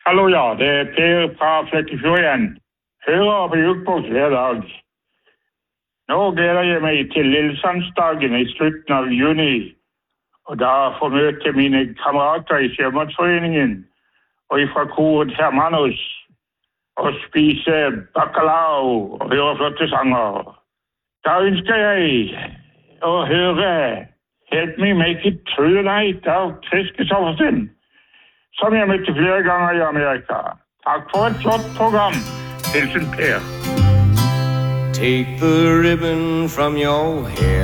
Hallo, ja. Det er Per fra Flekkefjord igjen. Hører på Jukebox hver dag. Nå gleder jeg meg til Lillesandsdagen i slutten av juni. Og da får møte mine kamerater i Sjømannsforeningen og fra koret Hermanos og spise bacalao og høre flotte sanger. Da ønsker jeg å høre Help Me Make It Through the Night av Chris Kristoffersen, som jeg møtte flere ganger i Amerika. Takk for et flott program. Hilsen Per. Take the ribbon from your hair.